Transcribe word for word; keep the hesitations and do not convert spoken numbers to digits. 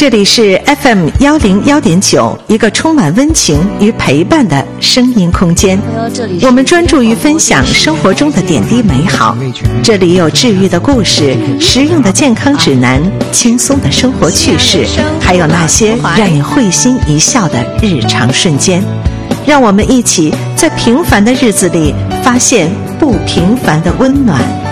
这里是 F M 幺零幺点九，一个充满温情与陪伴的声音空间。我们专注于分享生活中的点滴美好，这里有治愈的故事、实用的健康指南、轻松的生活趣事，还有那些让你会心一笑的日常瞬间。让我们一起在平凡的日子里发现不平凡的温暖。